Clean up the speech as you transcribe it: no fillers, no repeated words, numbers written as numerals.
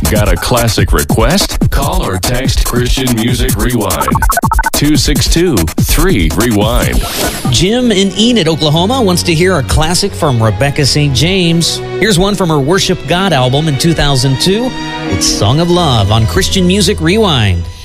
Got a classic request? Call or text Christian Music Rewind. 262-3-REWIND. Jim in Enid, Oklahoma wants to hear a classic from Rebecca St. James. Here's one from her Worship God album in 2002. It's Song of Love on Christian Music Rewind.